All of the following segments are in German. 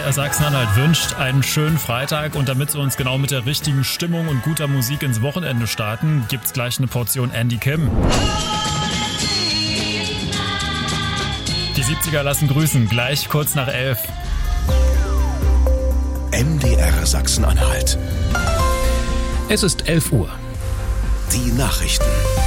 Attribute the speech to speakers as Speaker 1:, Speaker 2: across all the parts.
Speaker 1: MDR Sachsen-Anhalt wünscht einen schönen Freitag und damit wir uns genau mit der richtigen Stimmung und guter Musik ins Wochenende starten, gibt's gleich eine Portion Andy Kim. Die 70er lassen grüßen, gleich kurz nach 11.
Speaker 2: MDR Sachsen-Anhalt.
Speaker 3: Es ist 11 Uhr.
Speaker 2: Die Nachrichten.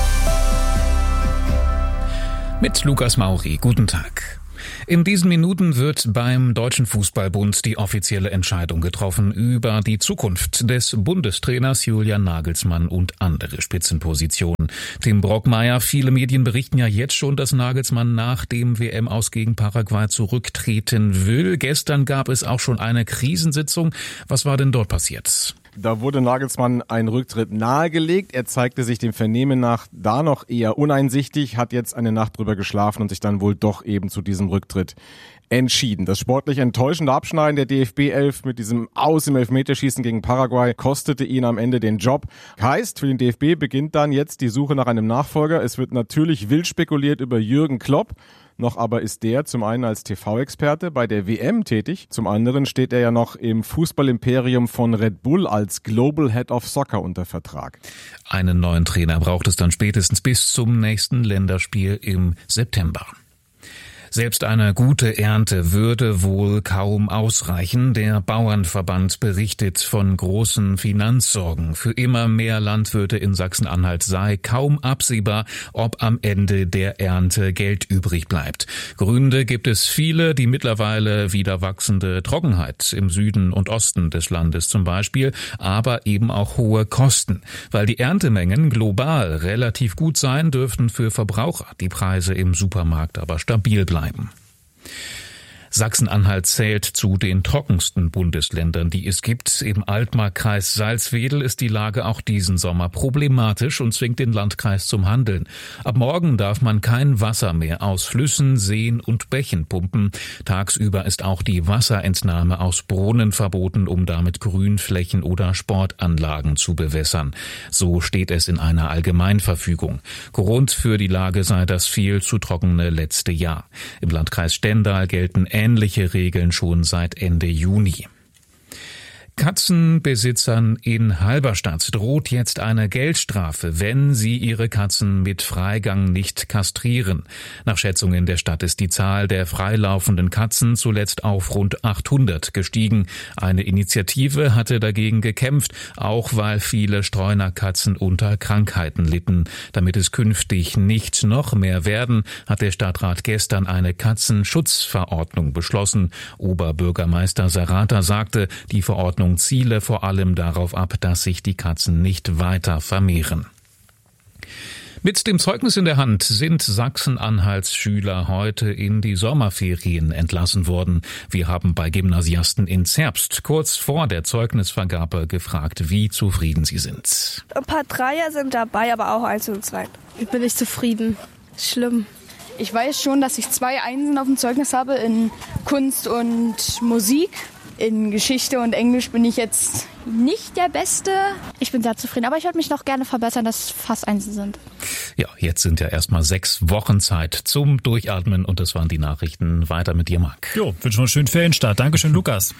Speaker 3: Mit Lukas Mauri. Guten Tag. In diesen Minuten wird beim Deutschen Fußballbund die offizielle Entscheidung getroffen über die Zukunft des Bundestrainers Julian Nagelsmann und andere Spitzenpositionen. Tim Brockmeier, viele Medien berichten ja jetzt schon, dass Nagelsmann nach dem WM-Aus gegen Paraguay zurücktreten will. Gestern gab es auch schon eine Krisensitzung. Was war denn dort passiert?
Speaker 4: Da wurde Nagelsmann ein Rücktritt nahegelegt. Er zeigte sich dem Vernehmen nach da noch eher uneinsichtig, hat jetzt eine Nacht drüber geschlafen und sich dann wohl doch eben zu diesem Rücktritt entschieden. Das sportlich enttäuschende Abschneiden der DFB-11 mit diesem Aus im Elfmeterschießen gegen Paraguay kostete ihn am Ende den Job. Heißt, für den DFB beginnt dann jetzt die Suche nach einem Nachfolger. Es wird natürlich wild spekuliert über Jürgen Klopp. Noch aber ist der zum einen als TV-Experte bei der WM tätig, zum anderen steht er ja noch im Fußballimperium von Red Bull als Global Head of Soccer unter Vertrag.
Speaker 3: Einen neuen Trainer braucht es dann spätestens bis zum nächsten Länderspiel im September. Selbst eine gute Ernte würde wohl kaum ausreichen. Der Bauernverband berichtet von großen Finanzsorgen. Für immer mehr Landwirte in Sachsen-Anhalt sei kaum absehbar, ob am Ende der Ernte Geld übrig bleibt. Gründe gibt es viele, die mittlerweile wieder wachsende Trockenheit im Süden und Osten des Landes zum Beispiel, aber eben auch hohe Kosten. Weil die Erntemengen global relativ gut seien, dürften für Verbraucher die Preise im Supermarkt aber stabil bleiben. Sachsen-Anhalt zählt zu den trockensten Bundesländern, die es gibt. Im Altmark-Kreis Salzwedel ist die Lage auch diesen Sommer problematisch und zwingt den Landkreis zum Handeln. Ab morgen darf man kein Wasser mehr aus Flüssen, Seen und Bächen pumpen. Tagsüber ist auch die Wasserentnahme aus Brunnen verboten, um damit Grünflächen oder Sportanlagen zu bewässern. So steht es in einer Allgemeinverfügung. Grund für die Lage sei das viel zu trockene letzte Jahr. Im Landkreis Stendal gelten ähnliche Regeln schon seit Ende Juni. Katzenbesitzern in Halberstadt droht jetzt eine Geldstrafe, wenn sie ihre Katzen mit Freigang nicht kastrieren. Nach Schätzungen der Stadt ist die Zahl der freilaufenden Katzen zuletzt auf rund 800 gestiegen. Eine Initiative hatte dagegen gekämpft, auch weil viele Streunerkatzen unter Krankheiten litten. Damit es künftig nicht noch mehr werden, hat der Stadtrat gestern eine Katzenschutzverordnung beschlossen. Oberbürgermeister Sarata sagte, die Verordnung ziele vor allem darauf ab, dass sich die Katzen nicht weiter vermehren. Mit dem Zeugnis in der Hand sind Sachsen-Anhalts Schüler heute in die Sommerferien entlassen worden. Wir haben bei Gymnasiasten in Zerbst kurz vor der Zeugnisvergabe gefragt, wie zufrieden sie sind.
Speaker 5: Ein paar Dreier sind dabei, aber auch 1 und 2.
Speaker 6: Ich bin nicht zufrieden. Schlimm.
Speaker 7: Ich weiß schon, dass ich 2 Einsen auf dem Zeugnis habe in Kunst und Musik. In Geschichte und Englisch bin ich jetzt nicht der Beste.
Speaker 6: Ich bin sehr zufrieden, aber ich würde mich noch gerne verbessern, dass es fast Einsen sind.
Speaker 3: Ja, jetzt sind ja erstmal 6 Wochen Zeit zum Durchatmen und das waren die Nachrichten. Weiter mit dir, Marc.
Speaker 1: Jo, wünschen wir einen schönen Ferienstart. Dankeschön, Lukas.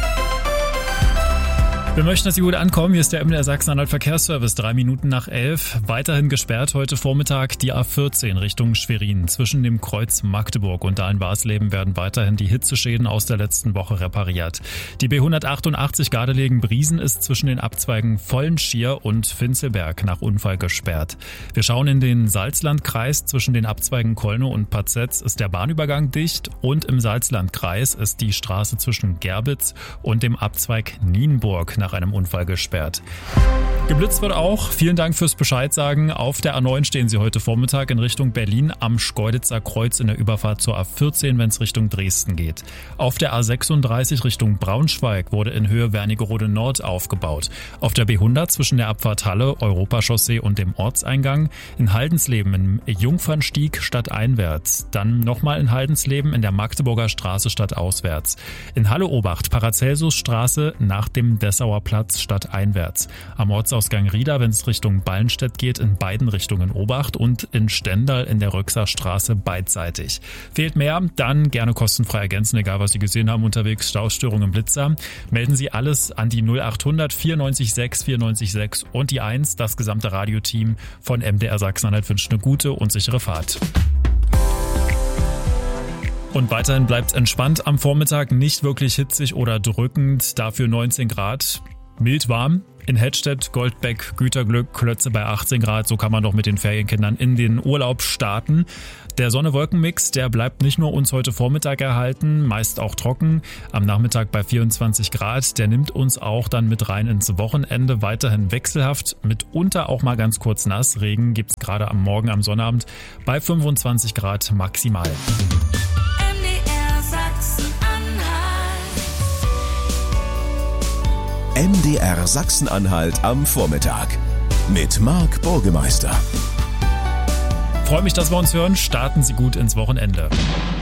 Speaker 1: Wir möchten, dass Sie gut ankommen. Hier ist der MDR Sachsen-Anhalt Verkehrsservice. 3 Minuten nach 11. Weiterhin gesperrt heute Vormittag die A14 Richtung Schwerin. Zwischen dem Kreuz Magdeburg und da in Warsleben werden weiterhin die Hitzeschäden aus der letzten Woche repariert. Die B188 Gardelegen-Briesen ist zwischen den Abzweigen Vollenschier und Finzelberg nach Unfall gesperrt. Wir schauen in den Salzlandkreis. Zwischen den Abzweigen Kolnow und Patzetz ist der Bahnübergang dicht und im Salzlandkreis ist die Straße zwischen Gerbitz und dem Abzweig Nienburg nach einem Unfall gesperrt. Geblitzt wird auch. Vielen Dank fürs Bescheidsagen. Auf der A9 stehen Sie heute Vormittag in Richtung Berlin am Schkeuditzer Kreuz in der Überfahrt zur A14, wenn es Richtung Dresden geht. Auf der A36 Richtung Braunschweig wurde in Höhe Wernigerode Nord aufgebaut. Auf der B100 zwischen der Abfahrt Halle, Europachaussee und dem Ortseingang. In Haldensleben im Jungfernstieg stadteinwärts. Dann nochmal in Haldensleben in der Magdeburger Straße stadtauswärts. In Halle-Obacht Paracelsusstraße nach dem Dessauer Prenzlauer Platz stadteinwärts. Am Ortsausgang Rieda, wenn es Richtung Ballenstedt geht, in beiden Richtungen Obacht und in Stendal in der Röxer Straße beidseitig. Fehlt mehr? Dann gerne kostenfrei ergänzen, egal was Sie gesehen haben unterwegs. Staustörungen, Blitzer. Melden Sie alles an die 0800 94 6 94 6 und die 1. Das gesamte Radioteam von MDR Sachsen-Anhalt wünscht eine gute und sichere Fahrt. Und weiterhin bleibt entspannt am Vormittag, nicht wirklich hitzig oder drückend, dafür 19 Grad, mild warm. In Hettstedt, Goldbeck, Güterglück, Klötze bei 18 Grad, so kann man doch mit den Ferienkindern in den Urlaub starten. Der Sonne-Wolken-Mix, der bleibt nicht nur uns heute Vormittag erhalten, meist auch trocken. Am Nachmittag bei 24 Grad, der nimmt uns auch dann mit rein ins Wochenende, weiterhin wechselhaft, mitunter auch mal ganz kurz nass. Regen gibt's gerade am Morgen, am Sonnabend bei 25 Grad maximal.
Speaker 2: MDR Sachsen-Anhalt am Vormittag mit Marc Burgemeister.
Speaker 1: Freue mich, dass wir uns hören. Starten Sie gut ins Wochenende.